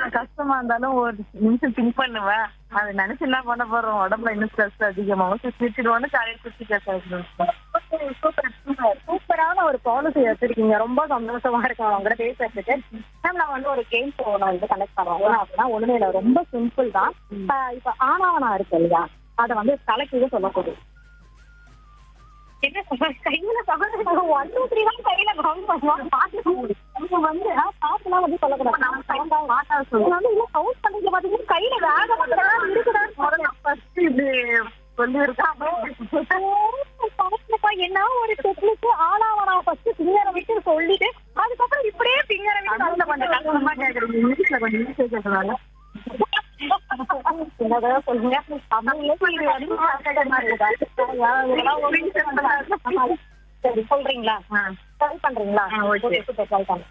கஷ்டமா இருந்தாலும் ஒரு நிமிஷம் திங்க் பண்ணுவேன். அதை நினைச்சு என்ன பண்ண போறோம்? உடம்புல இன்னும் ஸ்ட்ரெஸ் அதிகமாகும். சிரிச்சிடுவோன்னு காலையில் குச்சி பேச சூப்பர் சூப்பர் சூப்பரான ஒரு பாலிசி வச்சிருக்கீங்க. ரொம்ப சந்தோஷமா இருக்கு அவங்க பேசுறதுக்கு. மேம் நான் வந்து ஒரு கேம் ஷோ நான் வந்து கனெக்ட் பண்ணுவேன். ஏன்னா அப்படின்னா ஒண்ணுமே இல்லை, ரொம்ப சிம்பிள் தான். இப்ப ஆனாவனா இருக்கு இல்லையா, அதை வந்து தலைக்கீழ சொல்லக்கூடாது. என்ன சொல்ற கையில கவனம் 1 2 3 தான் கையில கவனம் பண்ணுவோம். பாட்டு வந்து பாட்டுலாம் வந்து சொல்லக்கூடாது. நான் சவுண்டா மாட்டா சொல்லுவேன். வந்து இல்ல சவுண்ட் பண்றீங்க பாத்தீங்கன்னா கையில வேகமா இருக்குதா ஃபர்ஸ்ட் இது சொல்லியிருக்காங்க. என்ன ஒரு டெக்னிக் ஆனாவனா ஃபர்ஸ்ட் பிங்கரை விட்டு சொல்லிட்டு அதுக்கப்புறம் இப்படியே பிங்கரை விட்டு கொஞ்சம் கஷ்டமா கேக்குறீங்க. இங்கிலீஷ்ல கொஞ்சம் ஈஸியா கேட்டதால என்னதான் சொல்லுங்க. சரி சொல்றீங்களா? ட்ரை பண்றீங்களா? ட்ரை பண்ண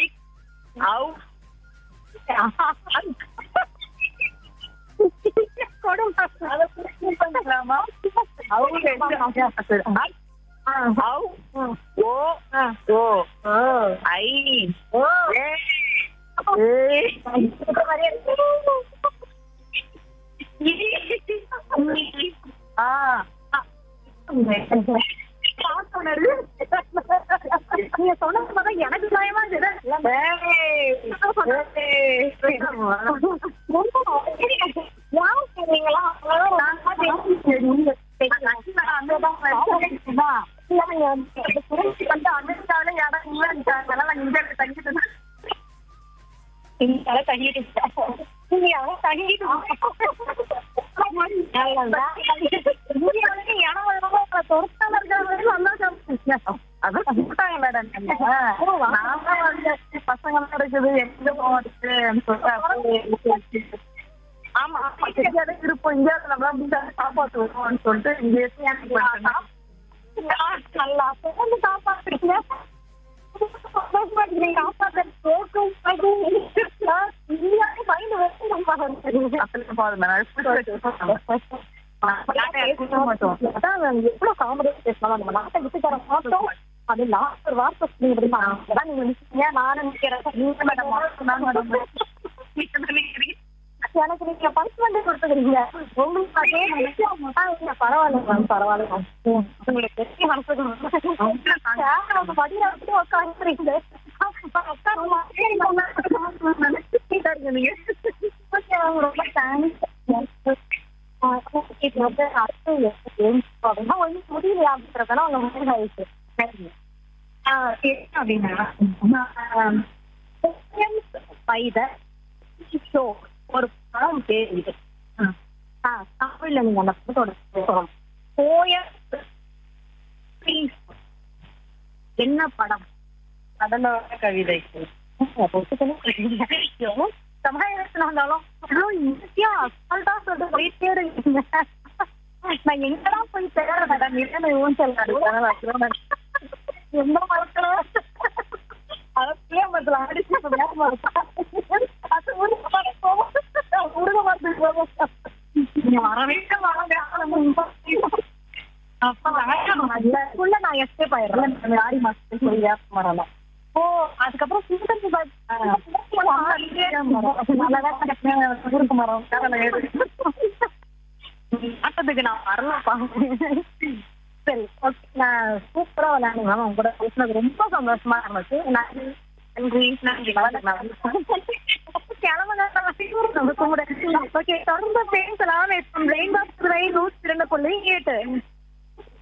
நீங்க சொன்னதுதான் எனக்கு பயமா பசங்க இருக்குது எங்க போகுது. ஆமா இருப்போம் இந்தியாவுல நம்மளா காப்பாற்றுவோம்னு சொல்லிட்டு இங்கே நல்லா காப்பாற்றுறீங்க. எவ்வளவு காமெடி பேசலாம் நம்ம நாட்டை விட்டு தர மாட்டோம். அது லாஸ்ட் ஒரு வார்த்தை நீங்க நினைச்சீங்க. நானும் எனக்கு நீங்க பனிஷ்மெண்ட் கொடுத்துக்கிறீங்க. உங்களுக்கு பரவாயில்ல மேம் பரவாயில்ல மேம். உங்களுக்கு பெரிய மனசுக்கு படியில விட்டு உட்காந்துறீங்க. ரொம்ப தேங்க்ஸ். இது வந்து அடுத்து முடியலையா அப்படின்றதெல்லாம் உங்க முடிவு ஆயிடுச்சு. அப்படின்னா ஒரு படம் பேர் இது. தமிழ்ல நீங்க அந்த படத்தோட என்ன படம்? கடலோர கவிதை. சமாளித்துல வந்தாலும் ஈஸியா அசால்ட்டா சொல்லிட்டு போயிட்டே இருக்கீங்க. நான் எங்கெல்லாம் போய் தேடுறேன் ஊஞ்சல் எந்த மரத்துல மரத்துல அடிச்சு நான் எஸ்கேப் ஆயிடுறேன். ஆடி மாசத்துக்கு வரல. ஓ அதுக்கப்புறம் ஆட்டத்துக்கு நான் வரலப்பா. சரி ஓகே, நான் சூப்பரா விளையாடுங்க மேம். உங்க கூட பேசுனது ரொம்ப சந்தோஷமா இருந்துச்சு. நன்றி நன்றி. கிளம்புங்க. ஓகே தொடர்ந்து பேசலாம். 102.8